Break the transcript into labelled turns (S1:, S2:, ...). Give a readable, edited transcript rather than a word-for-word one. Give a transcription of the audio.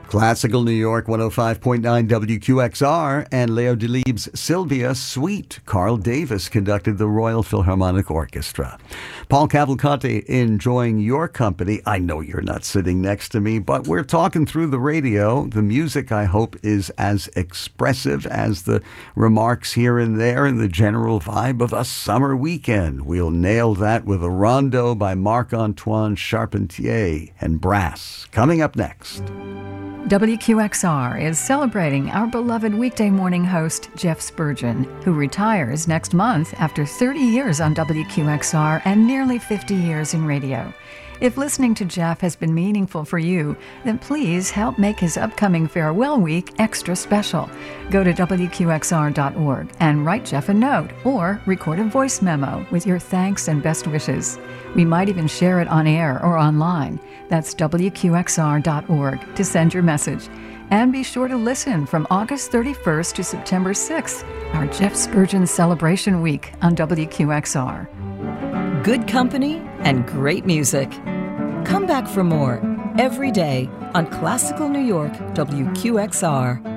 S1: Classical New York 105.9 WQXR and Leo Delibes' Sylvia Sweet. Carl Davis conducted the Royal Philharmonic Orchestra. Paul Cavalcante enjoying your company. I know you're not sitting next to me, but we're talking through the radio. The music, I hope, is as expressive as the remarks here and there and the general vibe of a summer weekend. We'll nail that with a rondo by Marc-Antoine Charpentier and brass. Coming up next.
S2: WQXR is celebrating our beloved weekday morning host, Jeff Spurgeon, who retires next month after 30 years on WQXR and nearly 50 years in radio. If listening to Jeff has been meaningful for you, then please help make his upcoming farewell week extra special. Go to WQXR.org and write Jeff a note or record a voice memo with your thanks and best wishes. We might even share it on air or online. That's WQXR.org to send your message. And be sure to listen from August 31st to September 6th, our Jeff Spurgeon Celebration Week on WQXR.
S3: Good company and great music. Come back for more every day on Classical New York WQXR.